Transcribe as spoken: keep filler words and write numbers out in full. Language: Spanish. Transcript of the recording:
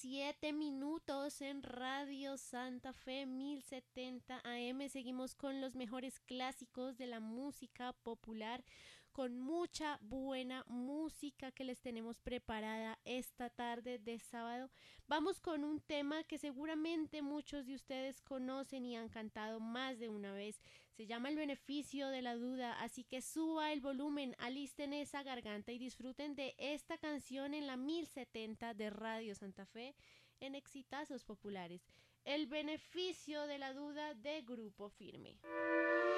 siete minutos en Radio Santa Fe mil setenta A M. Seguimos con los mejores clásicos de la música popular, con mucha buena música que les tenemos preparada esta tarde de sábado. Vamos con un tema que seguramente muchos de ustedes conocen y han cantado más de una vez. Se llama El beneficio de la duda, así que suba el volumen, alisten esa garganta y disfruten de esta canción en la mil setenta de Radio Santa Fe en Exitazos Populares. El beneficio de la duda de Grupo Firme.